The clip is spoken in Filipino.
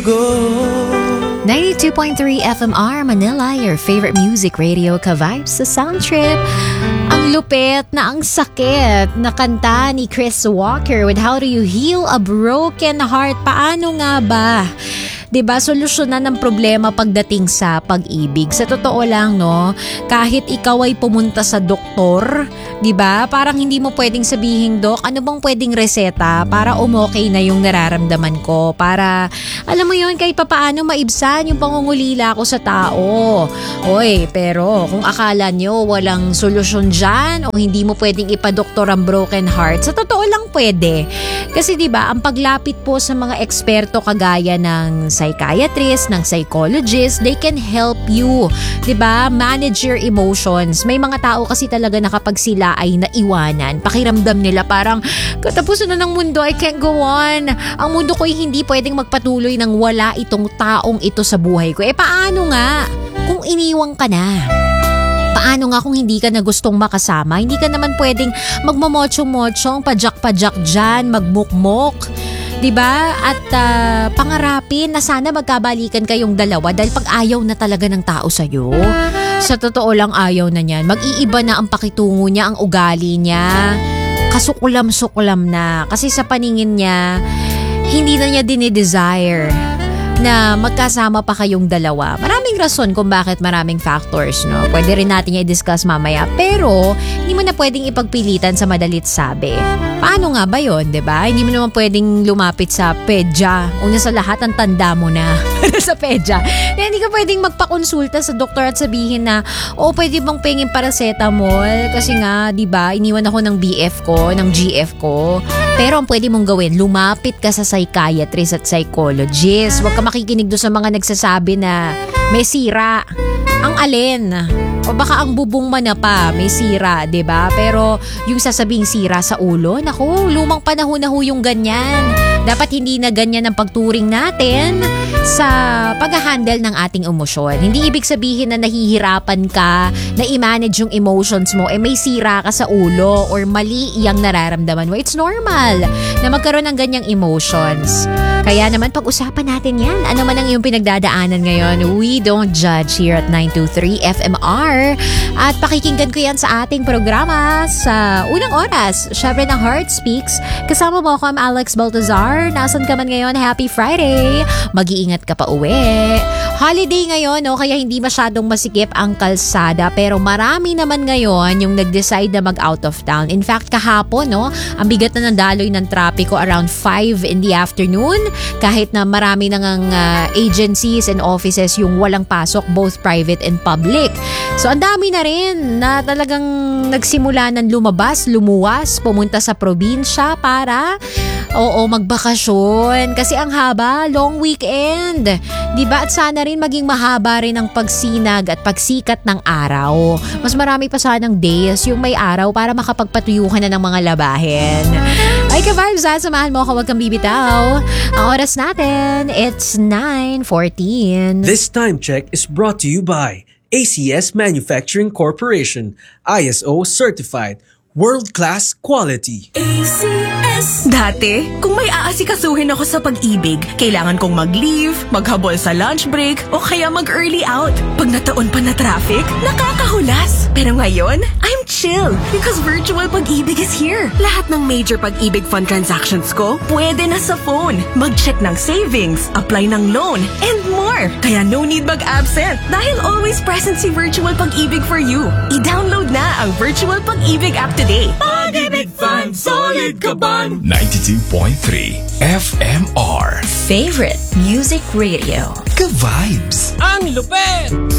92.3 FMR Manila, your favorite music radio ka-vibes sa Sound Trip. Ang lupit na ang sakit na kanta ni Chris Walker with How Do You Heal a Broken Heart. Paano nga ba? 'Di ba, solusyonan ng problema pagdating sa pag-ibig. Sa totoo lang, no, kahit ikaw ay pumunta sa doktor, 'di ba? Parang hindi mo pwedeng sabihin, "Dok, ano bang pwedeng reseta para umokay na yung nararamdaman ko? Para alam mo 'yon, kahit papaano maibsan yung pangungulila ko sa tao." Oy, pero kung akala nyo walang solusyon dyan o hindi mo pwedeng ipadoktor ang broken heart, sa totoo lang pwede. Kasi 'di ba, ang paglapit po sa mga eksperto kagaya ng psychiatrist, ng psychologist, they can help you, 'di ba, manage your emotions. May mga tao kasi talaga na kapag sila ay naiwanan, pakiramdam nila parang katapusan na ng mundo, I can't go on. Ang mundo ko ay hindi pwedeng magpatuloy nang wala itong taong ito sa buhay ko. Paano nga kung iniwang ka na? Paano nga kung hindi ka na gustong makasama? Hindi ka naman pwedeng magmamochong-mochong, pajak-pajak dyan, magmukmok. 'Di ba? At pangarapin na sana magkabalikan kayong dalawa dahil pag ayaw na talaga ng tao sa'yo, sa totoo lang ayaw na niyan. Mag-iiba na ang pakitungo niya, ang ugali niya. Kasukulam-sukulam na. Kasi sa paningin niya, hindi na niya dinidesire na magkasama pa kayong dalawa. Maraming rason kung bakit, maraming factors, no? Pwede rin natin i-discuss mamaya. Pero, hindi mo na pwedeng ipagpilitan sa madalit sabi. Paano nga ba yun, diba? Hindi mo naman pwedeng lumapit sa pedya. Una sa lahat, ang tanda mo na sa pedya. Kaya hindi ka pwedeng magpakonsulta sa doktor at sabihin na, pwede bang pengin paracetamol? Kasi nga, diba, iniwan ako ng BF ko, ng GF ko. Pero ang pwede mong gawin, lumapit ka sa psychiatrist at psychologist. Huwag ka makikinig doon sa mga nagsasabi na may sira. Ang alin? O baka ang bubong man na pa, may sira, 'di ba? Pero yung sasabing sira sa ulo, naku, lumang panahon na ho yung ganyan. Dapat hindi na ganyan ang pagturing natin sa pag-handle ng ating emosyon. Hindi ibig sabihin na nahihirapan ka na i-manage yung emotions mo, may sira ka sa ulo or mali iyang nararamdaman mo. It's normal na magkaroon ng ganyang emotions. Kaya naman pag-usapan natin yan. Ano man ang iyong pinagdadaanan ngayon, we don't judge here at 923 FMR. At pakikinggan ko yan sa ating programa sa unang oras. Syempre ng Heart Speaks. Kasama mo ako, I'm Alex Baltazar. Nasaan ka man ngayon? Happy Friday! Mag-iingat ka pa uwi. Holiday ngayon, no? Kaya hindi masyadong masikip ang kalsada. Pero marami naman ngayon yung nag-decide na mag-out of town. In fact, kahapon, no? Ang bigat na ng daloy ng trapiko around 5 in the afternoon. Kahit na marami nang agencies and offices yung walang pasok, both private and public. So, ang dami na rin na talagang nagsimula ng lumabas, lumuwas, pumunta sa probinsya para magbakasyon. Kasi ang haba, long weekend. Diba? At sana rin maging mahaba rin ang pagsinag at pagsikat ng araw. Mas marami pa sanang days yung may araw para makapagpatuyuhan na ng mga labahin. Ay ka-vibes, samahan mo ako, wag kang bibitaw. Ang oras natin, it's 9:14. This time check is brought to you by ACS Manufacturing Corporation, ISO certified, world-class quality. ACS. Dati, kung may aasikasuhin ako sa pag-ibig, kailangan kong mag-leave, maghabol sa lunch break, o kaya mag-early out. Pag nataon pa na traffic, nakakahulas. Pero ngayon, I'm chill because virtual pag-ibig is here. Lahat ng major pag-ibig fund transactions ko, pwede na sa phone. Mag-check ng savings, apply ng loan, and more. Kaya no need mag-absent dahil always present si Virtual Pag-ibig for you. I-download na ang Virtual Pag-ibig app today. Pag-ibig Fund, solid ka ban! 92.3 FMR Favorite Music Radio. Ka-vibes! Ang lupet!